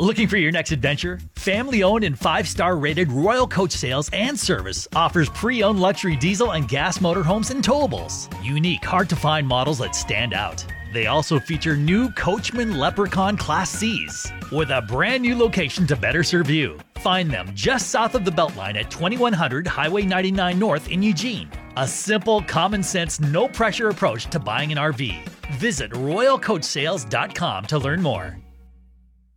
Looking for your next adventure? Family-owned and 5-star rated Royal Coach Sales and Service offers pre-owned luxury diesel and gas motorhomes and towables. Unique, hard-to-find models that stand out. They also feature new Coachman Leprechaun Class Cs with a brand new location to better serve you. Find them just south of the Beltline at 2100 Highway 99 North in Eugene. A simple, common-sense, no-pressure approach to buying an RV. Visit RoyalCoachSales.com to learn more.